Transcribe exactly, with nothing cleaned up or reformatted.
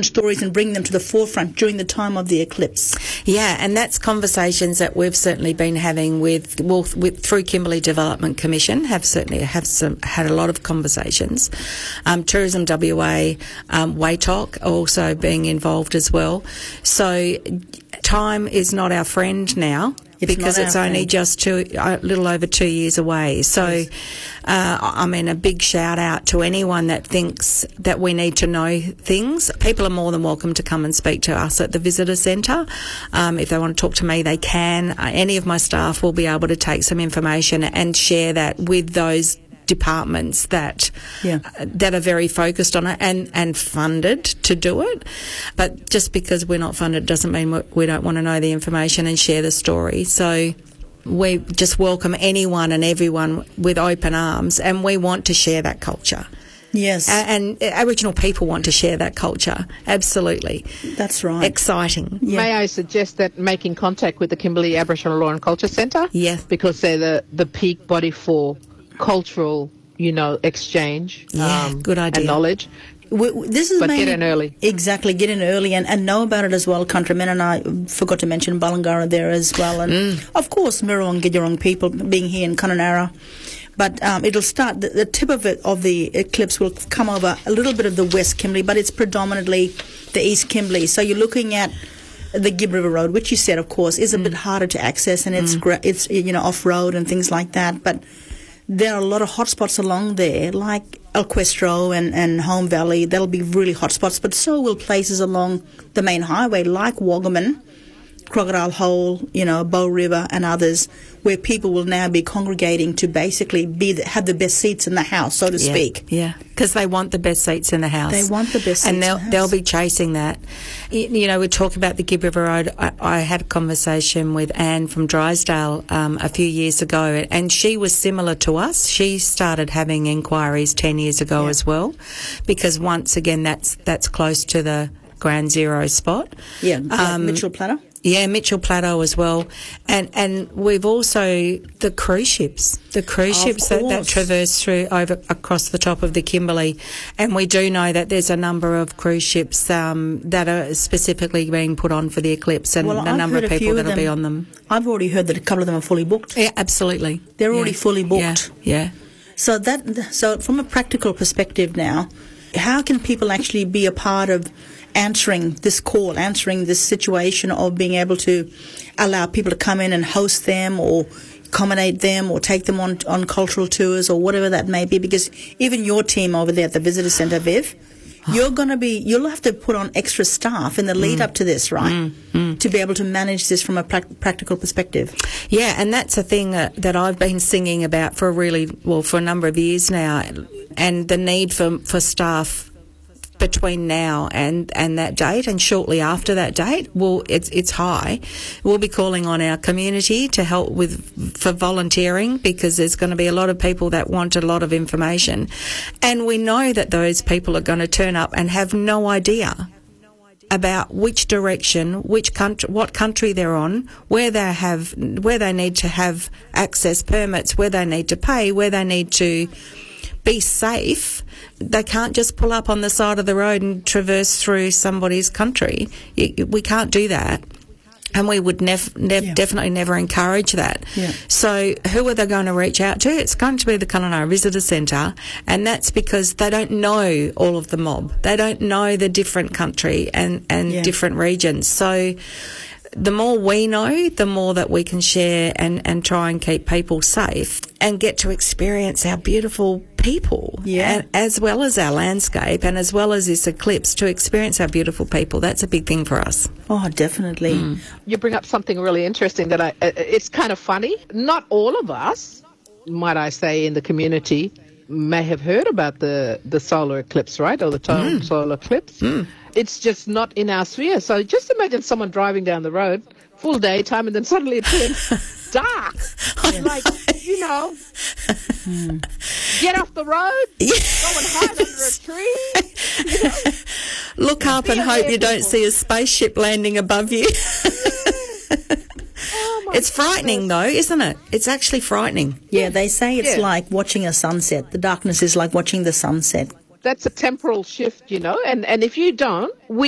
different stories and bring them to the forefront during the time of the eclipse. Yeah, and that's conversations that we've certainly been having with, well, with through Kimberley Development Commission, have certainly have some, had a lot of conversations. Um, Tourism W A, um, WATOC also being involved as well. So time is not our friend now. It's because it's only friend. just two, a little over two years away. So, yes. uh, I mean, a big shout out to anyone that thinks that we need to know things. People are more than welcome to come and speak to us at the Visitor Centre. Um, if they want to talk to me, they can. Uh, any of my staff will be able to take some information and share that with those departments that yeah. uh, that are very focused on it and, and funded to do it. But just because we're not funded doesn't mean we, we don't want to know the information and share the story. So we just welcome anyone and everyone with open arms, and we want to share that culture. Yes. Uh, and Aboriginal people want to share that culture. Absolutely. That's right. Exciting. Yeah. May I suggest that making contact with the Kimberley Aboriginal Law and Culture Centre? Yes. Because they're the, the peak body for cultural, you know, exchange, yeah, um, good idea. and knowledge. We, this is but mainly, get in early. Exactly, get in early and, and know about it as well, countrymen. And I forgot to mention Balangara there as well. And, mm. of course, Mirror and Gidjarong people being here in Kununurra. But um, it'll start, the, the tip of it, of the eclipse will come over a little bit of the West Kimberley, but it's predominantly the East Kimberley. So you're looking at the Gibb River Road, which you said, of course, is a mm. bit harder to access, and it's, mm. it's you know, off-road and things like that. But there are a lot of hotspots along there, like Alquestro and, and Home Valley. That'll be really hotspots, but so will places along the main highway, like Waggaman, Crocodile Hole, you know, Bow River and others, where people will now be congregating to basically be the, have the best seats in the house, so to yeah, speak. Yeah, because they want the best seats in the house. They want the best seats and they'll, in the house. they'll be chasing that. You, you know, we talk about the Gibb River Road. I, I had a conversation with Anne from Drysdale um, a few years ago, and she was similar to us. She started having inquiries ten years ago yeah. as well, because once again, that's that's close to the Ground Zero spot. Yeah, like um, Mitchell Plateau. Yeah, Mitchell Plateau as well. And and we've also the cruise ships, the cruise Of ships that, that traverse through over across the top of the Kimberley. And we do know that there's a number of cruise ships um, that are specifically being put on for the eclipse, and well, a I've number of people that that'll be on them. I've already heard that a couple of them are fully booked. Yeah, absolutely. They're yeah. already fully booked. Yeah, yeah. So that so from a practical perspective now, how can people actually be a part of answering this call, answering this situation of being able to allow people to come in and host them or accommodate them or take them on on cultural tours or whatever that may be? Because even your team over there at the Visitor Centre, Viv, you're going to be, you'll have to put on extra staff in the lead mm. up to this, right? Mm, mm. To be able to manage this from a pra- practical perspective. Yeah, and that's a thing uh, that I've been singing about for a really, well, for a number of years now, and the need for, for staff between now and, and that date, and shortly after that date, well, it's it's high. We'll be calling on our community to help with for volunteering, because there's going to be a lot of people that want a lot of information, and we know that those people are going to turn up and have no idea about which direction, which country, what country they're on, where they have, where they need to have access permits, where they need to pay, where they need to be safe. They can't just pull up on the side of the road and traverse through somebody's country. We can't do that. And we would nev- nev- yeah. definitely never encourage that. Yeah. So who are they going to reach out to? It's going to be the Kununurra Visitor Centre, and that's because they don't know all of the mob. They don't know the different country and, and yeah. different regions. So the more we know, the more that we can share and, and try and keep people safe and get to experience our beautiful people, yeah. and, as well as our landscape, and as well as this eclipse, to experience our beautiful people. That's a big thing for us. Oh, definitely. Mm. You bring up something really interesting that I, it's kind of funny. Not all of us, might I say, in the community may have heard about the, the solar eclipse, right? Or the total mm. solar eclipse. Mm. It's just not in our sphere. So just imagine someone driving down the road, full daytime, and then suddenly it turns dark. I'm like, you know, mm. get off the road, yes. go and hide under a tree. You know. Look up and hope you don't see a spaceship landing above you. Oh, it's frightening, goodness. though, isn't it? It's actually frightening. Yeah, they say it's yeah. like watching a sunset. The darkness is like watching the sunset. That's a temporal shift, you know, and, and if you don't, we